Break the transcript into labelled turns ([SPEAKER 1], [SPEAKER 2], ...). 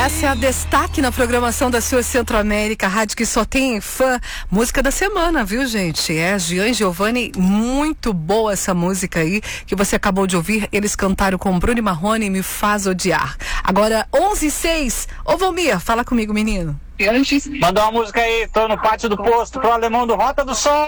[SPEAKER 1] Essa é a destaque na programação da sua Centro-América, rádio que só tem fã. Música da semana, viu, gente? É Gian e Giovanni, muito boa essa música aí que você acabou de ouvir. Eles cantaram com Bruno e Marrone, Me Faz Odiar. Agora, 11h06. Ô, Valmir, fala comigo, menino.
[SPEAKER 2] Mandar uma música aí, tô no pátio do posto pro alemão do Rota do Sol.